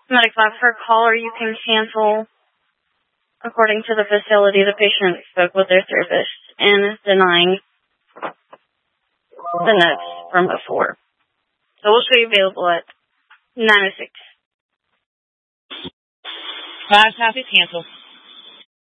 Medic lab for caller, you can cancel. According to the facility, the patient spoke with their therapist in denying the notes from before. So we'll show you available at 9:06. Last half is canceled.